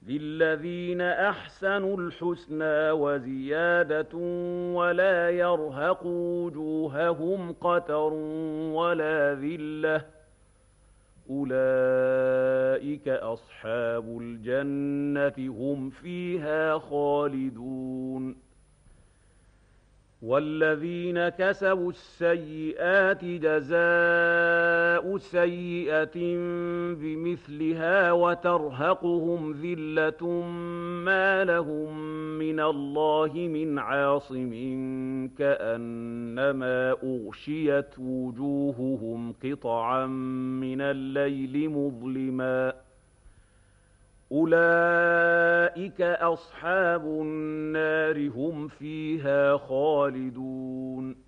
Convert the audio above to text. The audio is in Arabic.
للذين أحسنوا الحسنى وزيادة ولا يرهق وجوههم قتر ولا ذلة أولئك أصحاب الجنة هم فيها خالدون والذين كسبوا السيئات جزاء سيئة بمثلها وترهقهم ذلة ما لهم من الله من عاصم كأنما أغشيت وجوههم قطعا من الليل مظلما أولئك أصحاب النار هم فيها خالدون